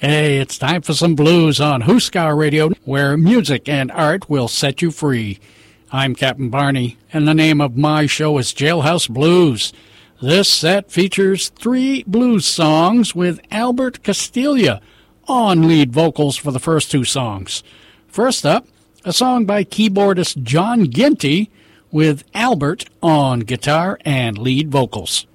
Hey, it's time for some blues on Huskar Radio, where music and art will set you free. I'm Captain Barney, and the name of my show is Jailhouse Blues. This set features 3 blues songs with Albert Castiglia on lead vocals for the first 2 songs. First up, a song by keyboardist John Ginty with Albert on guitar and lead vocals.